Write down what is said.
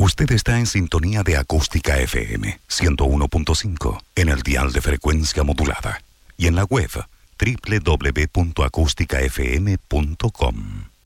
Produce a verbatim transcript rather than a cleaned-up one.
Usted está en sintonía de Acústica F M ciento uno punto cinco en el dial de frecuencia modulada y en la web doble u doble u doble u punto acústica f m punto com.